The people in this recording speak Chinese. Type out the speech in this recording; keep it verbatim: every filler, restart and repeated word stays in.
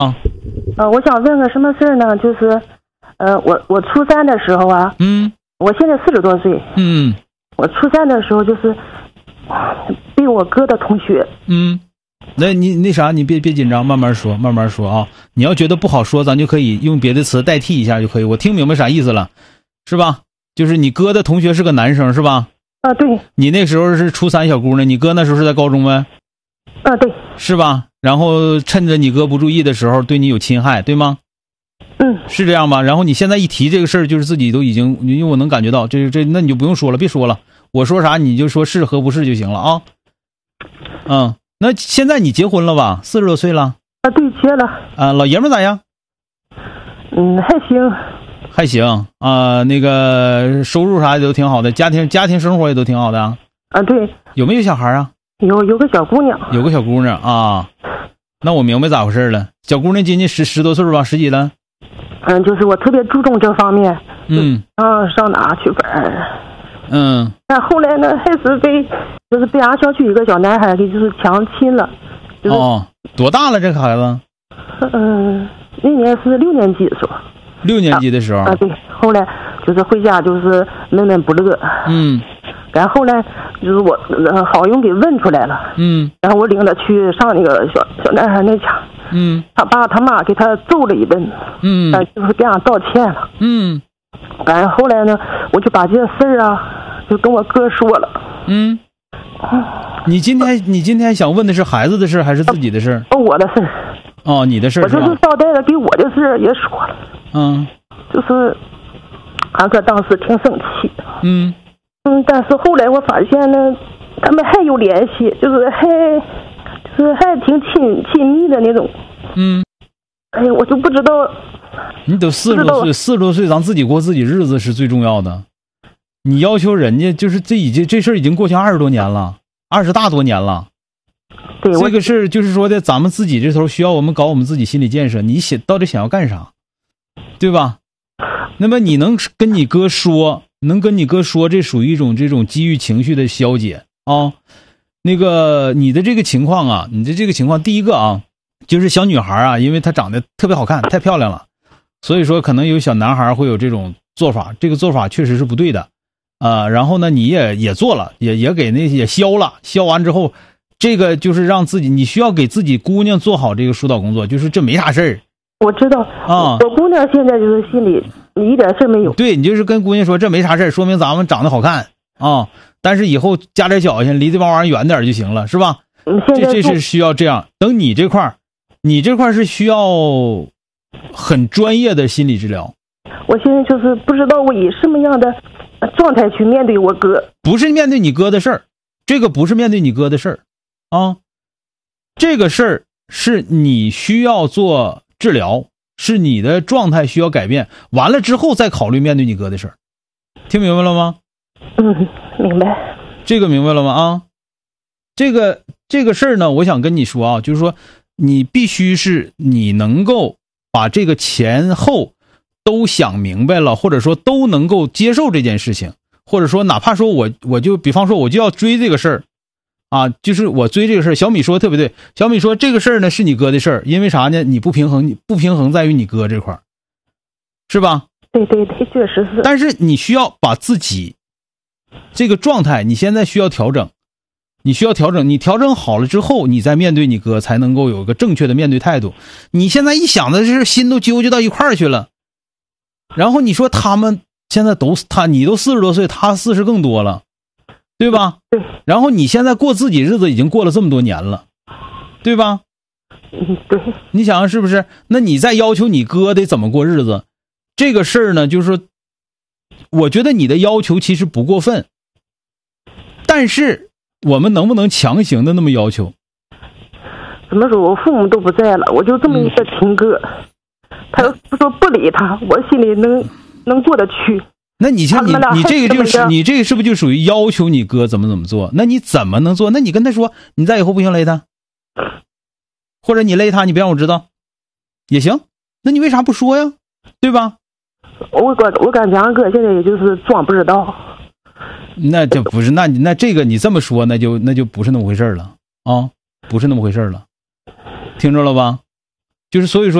啊。 呃，我想问个什么事儿呢？就是，呃，我我初三的时候啊， 嗯， 我现在四十多岁， 嗯， 我初三的时候就是被我哥的同学， 嗯，那你那啥，你别别紧张，慢慢说，慢慢说啊。你要觉得不好说，咱就可以用别的词代替一下就可以。我听明白啥意思了，是吧？就是你哥的同学是个男生，是吧？ 啊，对。 你那时候是初三小姑娘，你哥那时候是在高中呗？ 啊，对。 是吧？然后趁着你哥不注意的时候，对你有侵害，对吗？ 嗯， 是这样吧？然后你现在一提这个事儿，就是自己都已经，因为我能感觉到，这这那你就不用说了，别说了，我说啥你就说是和不是就行了啊。嗯，那现在你结婚了吧？四十多岁了。 啊，对，结了。 啊，老爷们咋样？ 嗯，还行。 还行啊、呃，那个收入啥的都挺好的，家庭家庭生活也都挺好的啊。 啊，对。 有没有小孩啊？ 有有个小姑娘。 有个小姑娘啊。那我明白咋回事了。小姑娘今年十十多岁吧，十几了。 嗯，就是我特别注重这方面。 嗯。 啊，上哪去玩？ 嗯。 但后来呢，还是被就是被俺小区一个小男孩给就是强亲了。就是、 哦，多大了这个孩子？ 嗯，那年是六年级的时候。 六年级的时候。 啊，对。后来就是回家就是闷闷不乐。 嗯。 然后后来就是我呃好友给问出来了。 嗯。 然后我领他去上那个小小男孩那家。 嗯。 他爸他妈给他揍了一顿。 嗯。 但就是给俺道歉了。 嗯。 然后后来呢，我就把这事儿啊，就跟我哥说了。 嗯。你今天你今天想问的是孩子的事还是自己的事？ 哦，我的事。哦， 你的事我就是捎带的给我的事也说了。 嗯。 就是俺哥当时挺生气的。 嗯。 嗯，但是后来我发现呢，他们还有联系，就是还就是还挺亲亲密的那种。 嗯。 哎呀，我就不知道。 你都四十多岁，四十多岁，咱自己过自己日子是最重要的。你要求人家，就是这已经这事儿已经过去二十多年了，二十大多年了。 对， 这个事儿就是说的，咱们自己这头需要我们搞我们自己心理建设。你想到底想要干啥，对吧？那么你能跟你哥说，能跟你哥说，这属于一种这种基于情绪的消解啊。那个你的这个情况啊，你的这个情况，第一个啊，就是小女孩啊，因为她长得特别好看，太漂亮了。所以说可能有小男孩会有这种做法，这个做法确实是不对的啊、呃。然后呢你也也做了，也也给那些也消了，消完之后，这个就是让自己，你需要给自己姑娘做好这个疏导工作，就是这没啥事儿。 我知道啊， 我姑娘现在就是心里一点事没有。 对，你就是跟姑娘说这没啥事儿，说明咱们长得好看啊，但是以后加点小心，离这帮玩意儿远点就行了，是吧？ 嗯、现在这这是需要这样。等你这块儿，你这块儿是需要很专业的心理治疗。 我现在就是不知道我以什么样的状态去面对我哥。 不是面对你哥的事儿，这个不是面对你哥的事儿啊，这个事儿是你需要做治疗，是你的状态需要改变，完了之后再考虑面对你哥的事儿。听明白了吗？ 嗯，明白。 这个明白了吗？啊，这个这个事儿呢，我想跟你说啊，就是说你必须是你能够把这个前后都想明白了，或者说都能够接受这件事情，或者说哪怕说我我就比方说我就要追这个事儿啊，就是我追这个事儿。小米说的特别对，小米说这个事儿呢是你哥的事儿，因为啥呢？你不平衡，你不平衡在于你哥这块儿，是吧？ 对对对，确实是。 但是你需要把自己这个状态，你现在需要调整，你需要调整，你调整好了之后，你再面对你哥才能够有一个正确的面对态度。你现在一想的是心都纠结到一块儿去了，然后你说他们现在都他你都四十多岁，他四十更多了，对吧？ 对。 然后你现在过自己日子已经过了这么多年了，对吧？ 嗯，对。 你想想是不是？那你再要求你哥得怎么过日子？这个事儿呢，就是说，我觉得你的要求其实不过分，但是我们能不能强行的那么要求？ 怎么说？我父母都不在了，我就这么一个亲哥，嗯、他说不理他，我心里能能过得去。 那你像你你这个就是你这个是不是就属于要求你哥怎么怎么做？那你怎么能做？那你跟他说，你再以后不行勒他，或者你勒他，你别让我知道也行。那你为啥不说呀？对吧？ 我感我感觉俺哥现在也就是装不知道。 那就不是，那那这个你这么说，那就那就不是那么回事了啊，不是那么回事了，听着了吧？ 就是所以说。